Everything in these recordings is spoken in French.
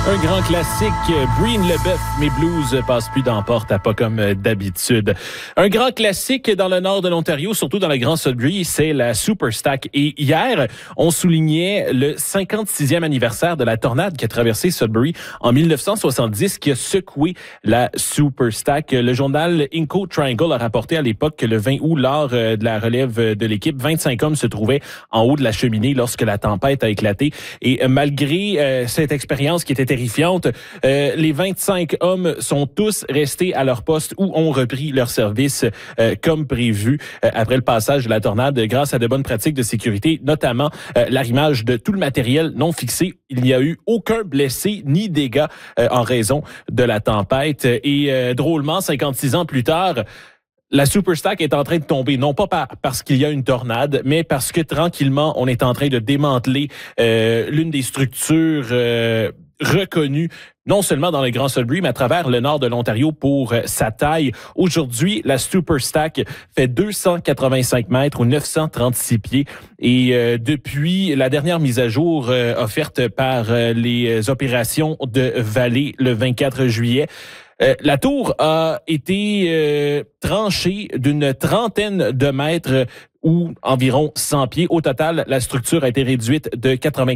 Un grand classique, Breen Leboeuf, mes blues passent plus d'emporte à pas comme d'habitude. Un grand classique dans le nord de l'Ontario, surtout dans le Grand Sudbury, c'est la Superstack. Et hier, on soulignait le 56e anniversaire de la tornade qui a traversé Sudbury en 1970, qui a secoué la Superstack. Le journal Inco Triangle a rapporté à l'époque que le 20 août, lors de la relève de l'équipe, 25 hommes se trouvaient en haut de la cheminée lorsque la tempête a éclaté. Et malgré cette expérience qui était terrifiante, les 25 hommes sont tous restés à leur poste ou ont repris leur service comme prévu après le passage de la tornade grâce à de bonnes pratiques de sécurité, notamment l'arrimage de tout le matériel non fixé. Il n'y a eu aucun blessé ni dégâts en raison de la tempête. Et drôlement, 56 ans plus tard, la Superstack est en train de tomber, non pas parce qu'il y a une tornade, mais parce que tranquillement, on est en train de démanteler l'une des structures reconnues, non seulement dans le Grand Sudbury, mais à travers le nord de l'Ontario pour sa taille. Aujourd'hui, la Superstack fait 285 mètres ou 936 pieds. Et depuis la dernière mise à jour offerte par les opérations de Vallée le 24 juillet, la tour a été tranchée d'une trentaine de mètres ou environ 100 pieds. Au total, la structure a été réduite de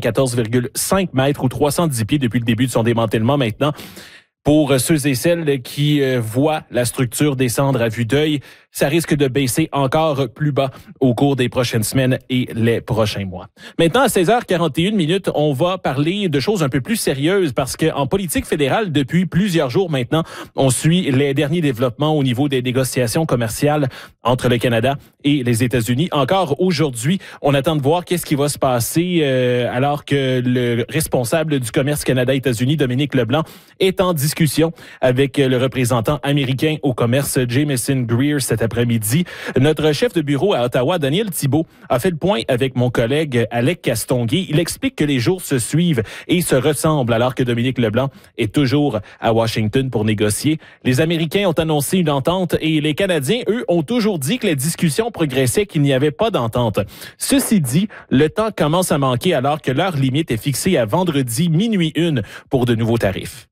94,5 mètres ou 310 pieds depuis le début de son démantèlement. Maintenant, pour ceux et celles qui voient la structure descendre à vue d'œil, ça risque de baisser encore plus bas au cours des prochaines semaines et les prochains mois. Maintenant, à 16h41, on va parler de choses un peu plus sérieuses parce qu'en politique fédérale, depuis plusieurs jours maintenant, on suit les derniers développements au niveau des négociations commerciales entre le Canada et les États-Unis. Encore aujourd'hui, on attend de voir qu'est-ce qui va se passer alors que le responsable du commerce Canada-États-Unis, Dominique Leblanc, est en discussion avec le représentant américain au commerce, Jamieson Greer, cet après-midi. Notre chef de bureau à Ottawa, Daniel Thibault, a fait le point avec mon collègue Alec Castonguay. Il explique que les jours se suivent et se ressemblent alors que Dominique Leblanc est toujours à Washington pour négocier. Les Américains ont annoncé une entente et les Canadiens, eux, ont toujours dit que les discussions progressaient, qu'il n'y avait pas d'entente. Ceci dit, le temps commence à manquer alors que l'heure limite est fixée à vendredi minuit 1 pour de nouveaux tarifs.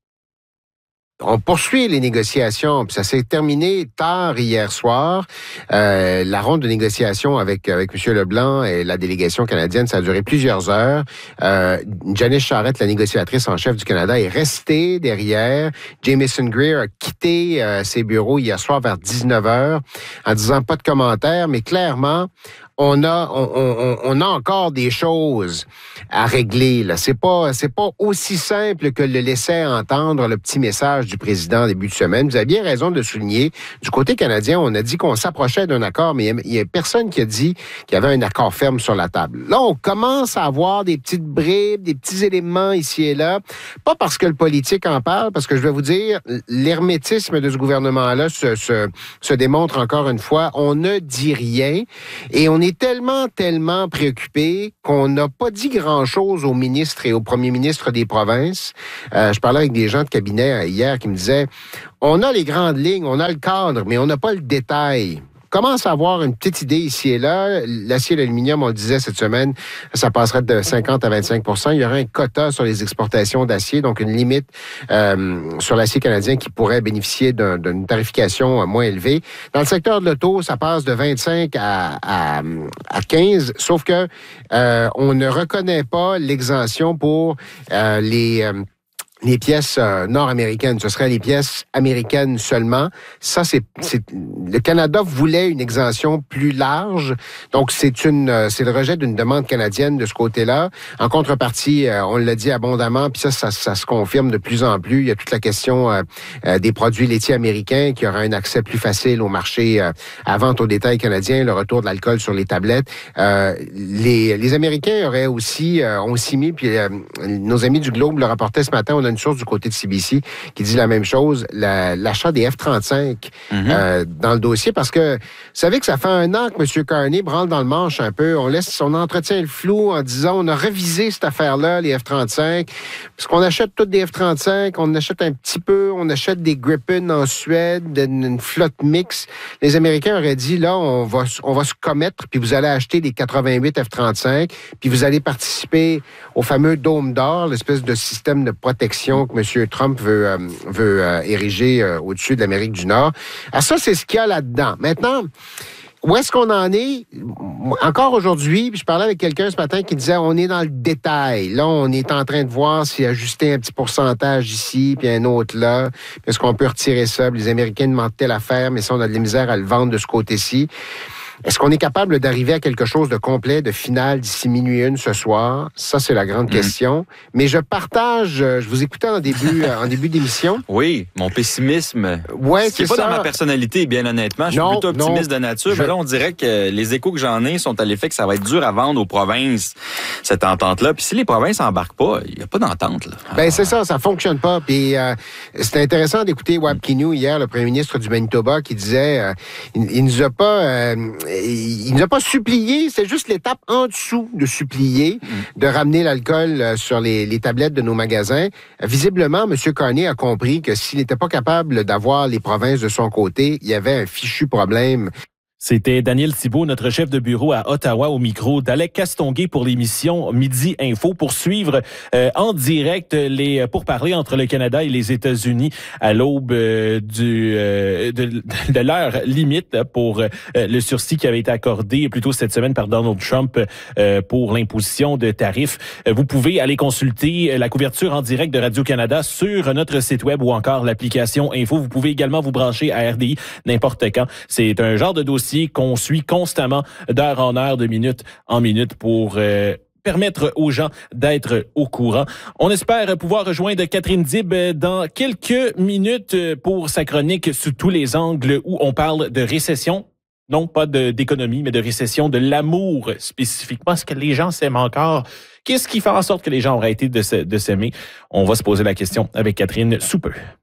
On poursuit les négociations, puis ça s'est terminé tard hier soir. La ronde de négociation avec M. Leblanc et la délégation canadienne, ça a duré plusieurs heures. Janice Charette, la négociatrice en chef du Canada, est restée derrière. Jamieson Greer a quitté ses bureaux hier soir vers 19h en disant pas de commentaires, mais clairement, on a encore des choses à régler, là. C'est pas aussi simple que le laisser entendre le petit message du président en début de semaine. Vous avez bien raison de le souligner. Du côté canadien, on a dit qu'on s'approchait d'un accord, mais il y a personne qui a dit qu'il y avait un accord ferme sur la table. Là, on commence à avoir des petites bribes, des petits éléments ici et là. Pas parce que le politique en parle, parce que je vais vous dire, l'hermétisme de ce gouvernement-là se démontre encore une fois. On ne dit rien et on est tellement préoccupé qu'on n'a pas dit grand-chose aux ministres et aux premiers ministres des provinces. Je parlais avec des gens de cabinet hier qui me disaient, on a les grandes lignes, on a le cadre, mais on n'a pas le détail. Commence à avoir une petite idée ici et là. L'acier et l'aluminium, on le disait cette semaine, ça passerait de 50 à 25 %. Il y aurait un quota sur les exportations d'acier, donc une limite sur l'acier canadien qui pourrait bénéficier d'une tarification moins élevée. Dans le secteur de l'auto, ça passe de 25 à 15, sauf que on ne reconnaît pas l'exemption pour les pièces nord-américaines. Ce seraient les pièces américaines seulement. Ça, le Canada voulait une exemption plus large. Donc, c'est le rejet d'une demande canadienne de ce côté-là. En contrepartie, on l'a dit abondamment, puis ça se confirme de plus en plus. Il y a toute la question des produits laitiers américains qui aura un accès plus facile au marché à vente au détail canadien, le retour de l'alcool sur les tablettes. Les Américains ont aussi mis, puis nos amis du Globe le rapportaient ce matin, on a une source du côté de CBC qui dit la même chose, l'achat des F-35 dans le dossier, parce que vous savez que ça fait un an que M. Carney branle dans le manche un peu. On entretient le flou en disant on a révisé cette affaire-là, les F-35, parce qu'on achète toutes des F-35, on achète un petit peu, on achète des Gripen en Suède, une flotte mixte. Les Américains auraient dit, là, on va se commettre, puis vous allez acheter des 88 F-35, puis vous allez participer au fameux Dôme d'or, l'espèce de système de protection protection que M. Trump veut ériger au-dessus de l'Amérique du Nord. Alors ça, c'est ce qu'il y a là-dedans. Maintenant, où est-ce qu'on en est? Encore aujourd'hui, je parlais avec quelqu'un ce matin qui disait on est dans le détail. Là, on est en train de voir si ajuster un petit pourcentage ici, puis un autre là. Est-ce qu'on peut retirer ça? Les Américains demandent telle affaire, mais ça, on a de la misère à le vendre de ce côté-ci. Est-ce qu'on est capable d'arriver à quelque chose de complet, de final d'ici minuit 1 ce soir? Ça, c'est la grande question. Mais je partage, je vous écoutais en début d'émission. Oui, mon pessimisme. Ouais, ce qui n'est pas dans ma personnalité, bien honnêtement. Je suis plutôt optimiste de nature. Mais là, on dirait que les échos que j'en ai sont à l'effet que ça va être dur à vendre aux provinces, cette entente-là. Puis si les provinces n'embarquent pas, il n'y a pas d'entente, là. Ben, c'est ça fonctionne pas. Puis c'était intéressant d'écouter Wab Kinew hier, le premier ministre du Manitoba, qui disait il nous a pas supplié, c'est juste l'étape en dessous de supplier, de ramener l'alcool sur les tablettes de nos magasins. Visiblement, M. Carney a compris que s'il n'était pas capable d'avoir les provinces de son côté, il y avait un fichu problème. C'était Daniel Thibault, notre chef de bureau à Ottawa, au micro d'Alec Castonguay pour l'émission Midi Info, pour suivre en direct les pourparlers entre le Canada et les États-Unis à l'aube de l'heure limite pour le sursis qui avait été accordé plus tôt cette semaine par Donald Trump pour l'imposition de tarifs. Vous pouvez aller consulter la couverture en direct de Radio-Canada sur notre site web ou encore l'application Info. Vous pouvez également vous brancher à RDI n'importe quand. C'est un genre de dossier qu'on suit constamment d'heure en heure, de minute en minute pour permettre aux gens d'être au courant. On espère pouvoir rejoindre Catherine Dib dans quelques minutes pour sa chronique sous tous les angles où on parle de récession. Non, pas d'économie, mais de récession, de l'amour spécifiquement. Est-ce que les gens s'aiment encore? Qu'est-ce qui fait en sorte que les gens ont arrêté de s'aimer? On va se poser la question avec Catherine sous peu.